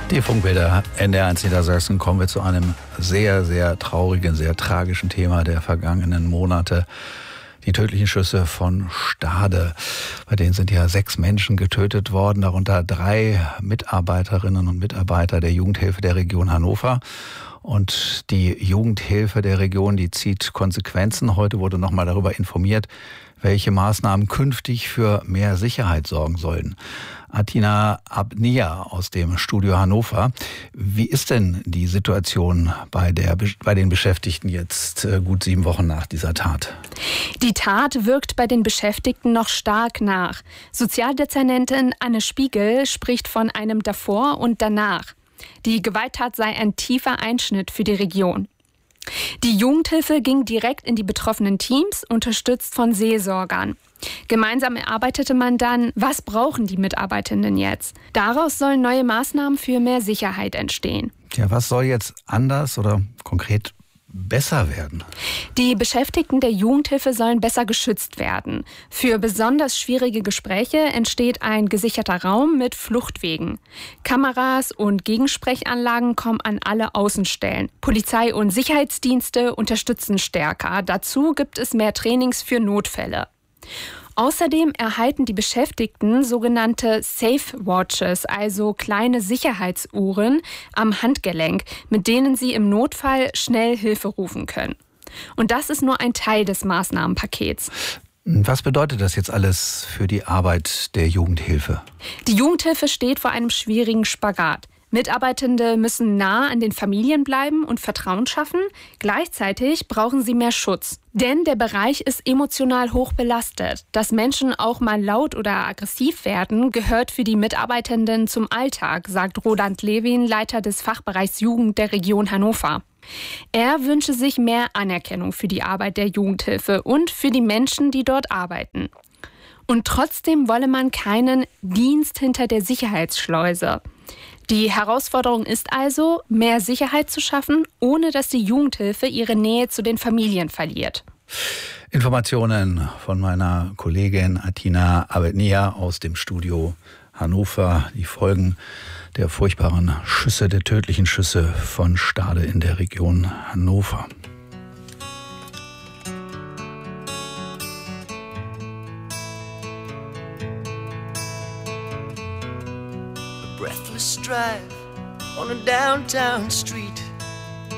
Die Funkbilder NDR1 Niedersachsen. Kommen wir zu einem sehr, sehr traurigen, sehr tragischen Thema der vergangenen Monate. Die tödlichen Schüsse von Stade. Bei denen sind ja 6 Menschen getötet worden, darunter 3 Mitarbeiterinnen und Mitarbeiter der Jugendhilfe der Region Hannover. Und die Jugendhilfe der Region, die zieht Konsequenzen. Heute wurde nochmal darüber informiert, welche Maßnahmen künftig für mehr Sicherheit sorgen sollen. Atina Abnia aus dem Studio Hannover. Wie ist denn die Situation bei den Beschäftigten jetzt gut 7 Wochen nach dieser Tat? Die Tat wirkt bei den Beschäftigten noch stark nach. Sozialdezernentin Anne Spiegel spricht von einem Davor und Danach. Die Gewalttat sei ein tiefer Einschnitt für die Region. Die Jugendhilfe ging direkt in die betroffenen Teams, unterstützt von Seelsorgern. Gemeinsam erarbeitete man dann, was brauchen die Mitarbeitenden jetzt? Daraus sollen neue Maßnahmen für mehr Sicherheit entstehen. Ja, was soll jetzt anders oder konkret besser werden? Die Beschäftigten der Jugendhilfe sollen besser geschützt werden. Für besonders schwierige Gespräche entsteht ein gesicherter Raum mit Fluchtwegen. Kameras und Gegensprechanlagen kommen an alle Außenstellen. Polizei und Sicherheitsdienste unterstützen stärker. Dazu gibt es mehr Trainings für Notfälle. Außerdem erhalten die Beschäftigten sogenannte Safe Watches, also kleine Sicherheitsuhren am Handgelenk, mit denen sie im Notfall schnell Hilfe rufen können. Und das ist nur ein Teil des Maßnahmenpakets. Was bedeutet das jetzt alles für die Arbeit der Jugendhilfe? Die Jugendhilfe steht vor einem schwierigen Spagat. Mitarbeitende müssen nah an den Familien bleiben und Vertrauen schaffen. Gleichzeitig brauchen sie mehr Schutz. Denn der Bereich ist emotional hoch belastet. Dass Menschen auch mal laut oder aggressiv werden, gehört für die Mitarbeitenden zum Alltag, sagt Roland Lewin, Leiter des Fachbereichs Jugend der Region Hannover. Er wünsche sich mehr Anerkennung für die Arbeit der Jugendhilfe und für die Menschen, die dort arbeiten. Und trotzdem wolle man keinen Dienst hinter der Sicherheitsschleuse. Die Herausforderung ist also, mehr Sicherheit zu schaffen, ohne dass die Jugendhilfe ihre Nähe zu den Familien verliert. Informationen von meiner Kollegin Atina Abnia aus dem Studio Hannover. Die Folgen der furchtbaren Schüsse, der tödlichen Schüsse von Stade in der Region Hannover. Breathless drive on a downtown street.